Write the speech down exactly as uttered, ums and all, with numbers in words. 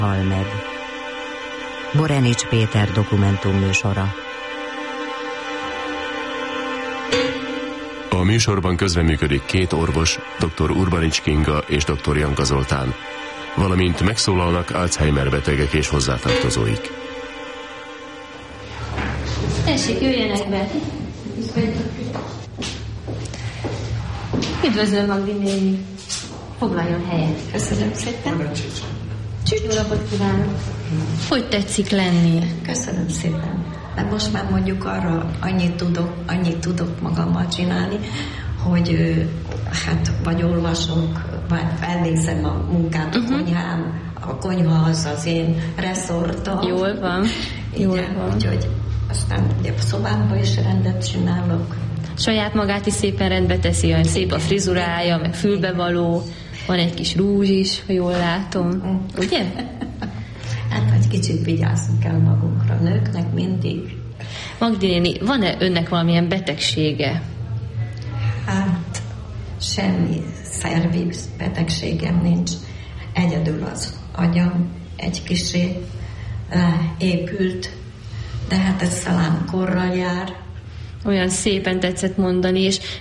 hal meg. Borenics Péter dokumentumműsora. A műsorban közreműködik két orvos, dr. Urbanics Kinga és dr. Janka Zoltán, valamint megszólalnak Alzheimer betegek és hozzátartozóik. Tessék, jöjjenek be! Üdvözlöm, Magdi néni! Foglaljon helyet! Köszönöm szépen! Jó napot kívánok! Hogy tetszik lennie? Köszönöm szépen! Mert most már mondjuk arra annyit tudok, annyit tudok magammal csinálni, hogy hát vagy olvasok, vagy elvégzem a munkát a uh-huh. konyhám, a konyha az az én reszortom. Jól van. Jól igen, van. Úgyhogy aztán ugye a szobámban is rendet csinálok. Saját magát is szépen rendbe teszi, olyan szép a frizurája, meg fülbevaló, van egy kis rúzs is, ha jól látom. Ugye? Hát egy kicsit vigyázni kell magunkra, nőknek mindig. Magdi néni, van-e önnek valamilyen betegsége? Hát semmi szervi betegségem nincs. Egyedül az agyam egy kicsi épült, de hát ez talán korral jár. Olyan szépen tetszett mondani, és